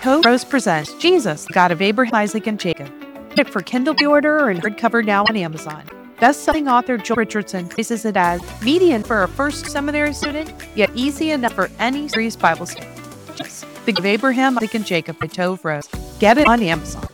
Tove Rose presents Jesus, God of Abraham, Isaac, and Jacob. Get it for Kindle pre-order and hardcover now on Amazon. Best-selling author Joel Richardson praises it as median for a first seminary student, yet easy enough for any serious Bible student. The God of Abraham, Isaac, and Jacob by Tove Rose. Get it on Amazon.